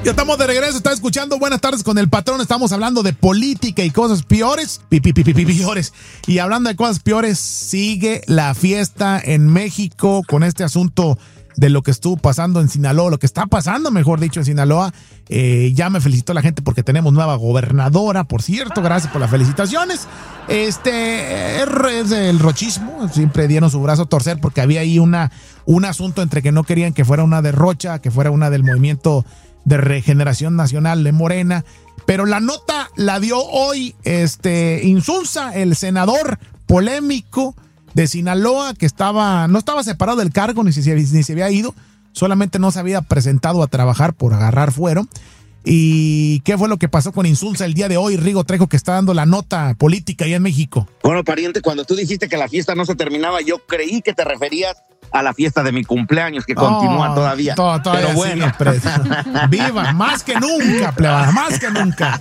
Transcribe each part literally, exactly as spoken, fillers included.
Ya estamos de regreso, está escuchando Buenas Tardes con el Patrón. Estamos hablando de política y cosas peores, pi, pi, pi, pi, pi, peores. Y hablando de cosas peores, sigue la fiesta en México con este asunto de lo que estuvo pasando en Sinaloa, lo que está pasando, mejor dicho, en Sinaloa. Eh, ya me felicitó la gente porque tenemos nueva gobernadora, por cierto, gracias por las felicitaciones. Este es el rochismo, siempre dieron su brazo a torcer porque había ahí una, un asunto entre que no querían que fuera una de Rocha, que fuera una del Movimiento de Regeneración Nacional de Morena, pero la nota la dio hoy este Insunza, el senador polémico de Sinaloa, que estaba no estaba separado del cargo, ni se, ni se había ido, solamente no se había presentado a trabajar por agarrar fuero. ¿Y qué fue lo que pasó con Insunza el día de hoy, Rigo Trejo, que está dando la nota política allá en México? Bueno, pariente, cuando tú dijiste que la fiesta no se terminaba, yo creí que te referías a la fiesta de mi cumpleaños, que oh, continúa todavía. To- todavía Pero bueno. Viva, más que nunca, plebada, más que nunca.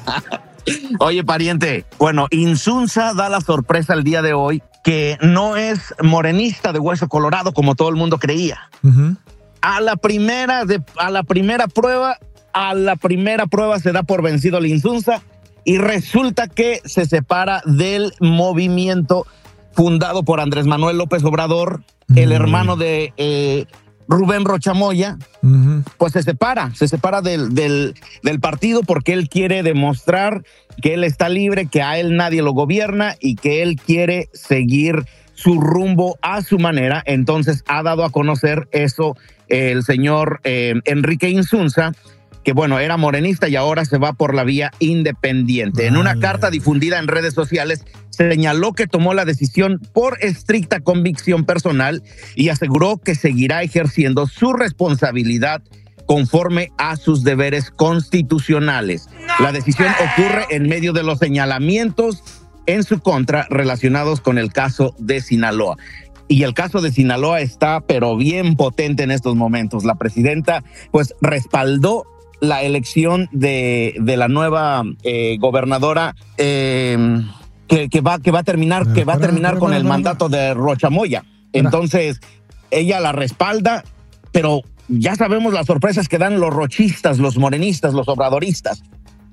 Oye, pariente, bueno, Insunza da la sorpresa el día de hoy que no es morenista de hueso colorado como todo el mundo creía. Uh-huh. A la primera de, a la primera prueba, a la primera prueba se da por vencido el Insunza y resulta que se separa del movimiento fundado por Andrés Manuel López Obrador, uh-huh. el hermano de eh, Rubén Rocha Moya, uh-huh. pues se separa, se separa del, del, del partido porque él quiere demostrar que él está libre, que a él nadie lo gobierna y que él quiere seguir su rumbo a su manera. Entonces ha dado a conocer eso eh, el señor eh, Enrique Insunza, que bueno, era morenista y ahora se va por la vía independiente. En una carta difundida en redes sociales, señaló que tomó la decisión por estricta convicción personal y aseguró que seguirá ejerciendo su responsabilidad conforme a sus deberes constitucionales. La decisión ocurre en medio de los señalamientos en su contra relacionados con el caso de Sinaloa. Y el caso de Sinaloa está pero bien potente en estos momentos. La presidenta pues respaldó la elección de, de la nueva eh, gobernadora eh, que, que, va, que va a terminar, que va a terminar con el mandato de Rocha Moya. Entonces, ella la respalda, pero ya sabemos las sorpresas que dan los rochistas, los morenistas, los obradoristas.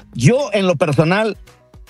Yo en lo personal,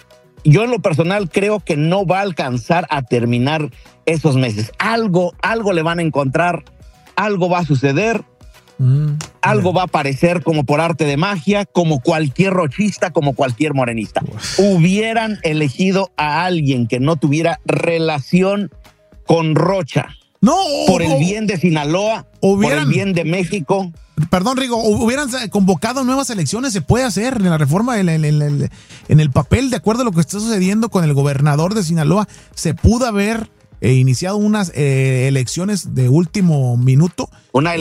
yo en lo personal creo que no va a alcanzar a terminar esos meses. Algo, algo le van a encontrar, algo va a suceder. Mm, Algo va a aparecer como por arte de magia, como cualquier rochista, como cualquier morenista. Uf. Hubieran elegido a alguien que no tuviera relación con Rocha. No, por el bien de Sinaloa, hubieran, por el bien de México. Perdón, Rigo, hubieran convocado nuevas elecciones, se puede hacer en la reforma, en el, en el, en el papel, de acuerdo a lo que está sucediendo con el gobernador de Sinaloa, se pudo haber eh, iniciado unas eh, elecciones de último minuto. Una